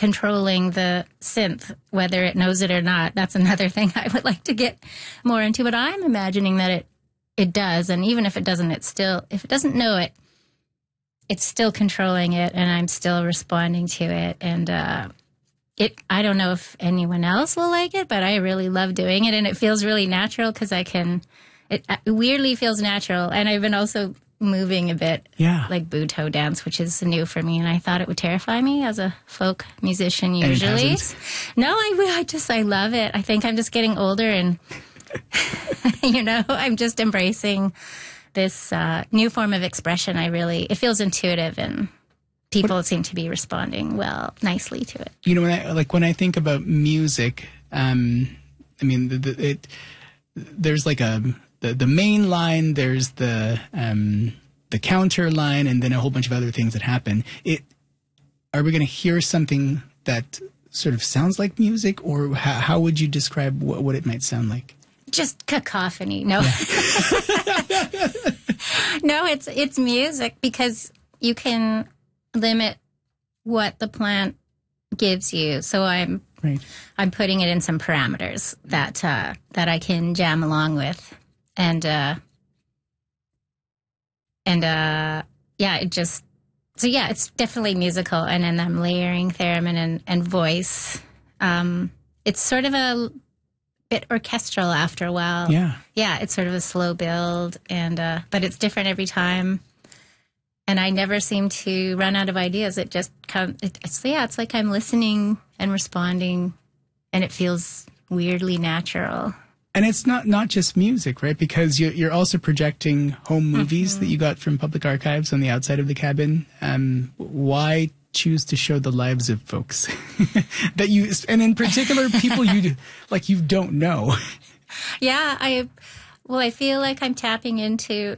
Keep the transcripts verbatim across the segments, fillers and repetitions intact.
controlling the synth, whether it knows it or not. That's another thing I would like to get more into. But I'm imagining that it it does, and even if it doesn't, it's still if it doesn't know it, it's still controlling it, and I'm still responding to it. And uh, it I don't know if anyone else will like it, but I really love doing it, and it feels really natural because I can. It weirdly feels natural, and I've been also moving a bit, yeah, like Butoh dance, which is new for me, and I thought it would terrify me as a folk musician usually. And it hasn't. No, I, I just, I love it. I think I'm just getting older, and, you know, I'm just embracing this uh, new form of expression. I really, it feels intuitive, and people what, seem to be responding well, nicely to it. You know, when I, like when I think about music, um, I mean, the, the, it, there's like a, The, the main line, there's the um, the counter line, and then a whole bunch of other things that happen. It are we going to hear something that sort of sounds like music, or how, how would you describe what, what it might sound like? Just cacophony. No, yeah. No, it's it's music because you can limit what the plant gives you. So I'm right. I'm putting it in some parameters that uh, that I can jam along with. And, uh, and, uh, yeah, it just, so yeah, it's definitely musical. And then I'm layering theremin and, and voice. Um, it's sort of a bit orchestral after a while. Yeah. Yeah. It's sort of a slow build and, uh, but it's different every time. And I never seem to run out of ideas. It just comes, it, it's, yeah, it's like I'm listening and responding, and it feels weirdly natural. And it's not, not just music, right? Because you're, you're also projecting home movies mm-hmm. that you got from Public Archives on the outside of the cabin. Um, why choose to show the lives of folks that you, and in particular, people you like you don't know? Yeah, I well, I feel like I'm tapping into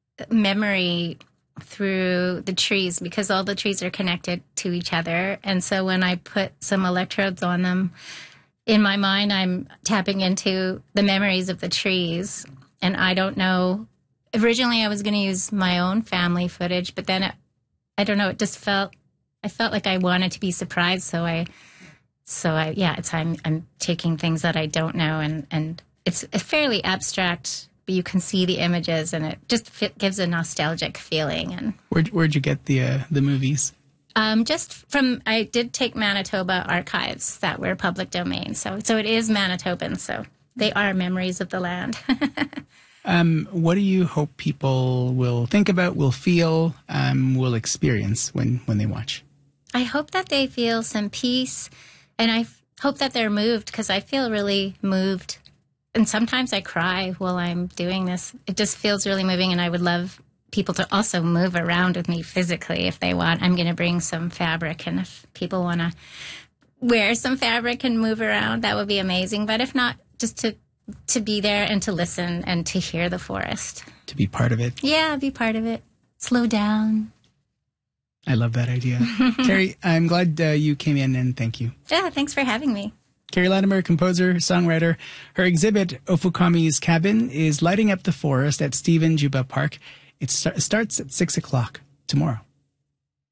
memory through the trees because all the trees are connected to each other, and so when I put some electrodes on them. In my mind, I'm tapping into the memories of the trees, and I don't know. Originally, I was going to use my own family footage, but then it, I don't know. It just felt I felt like I wanted to be surprised, so I, so I, yeah, it's I'm I'm taking things that I don't know, and and it's fairly abstract, but you can see the images, and it just fit, gives a nostalgic feeling. And where where'd you get the uh, the movies? Um, just from, I did take Manitoba archives that were public domain. So, so it is Manitoban. So they are memories of the land. um, what do you hope people will think about, will feel, um, will experience when, when they watch? I hope that they feel some peace, and I f- hope that they're moved because I feel really moved. And sometimes I cry while I'm doing this. It just feels really moving, and I would love people to also move around with me physically if they want. I'm going to bring some fabric, and if people want to wear some fabric and move around, that would be amazing. But if not, just to to be there and to listen and to hear the forest. To be part of it. Yeah, be part of it. Slow down. I love that idea. Carrie, I'm glad uh, you came in, and thank you. Yeah, thanks for having me. Carrie Latimer, composer, songwriter. Her exhibit, Ofukami's Cabin, is lighting up the forest at Stephen Juba Park. It st- starts at six o'clock tomorrow.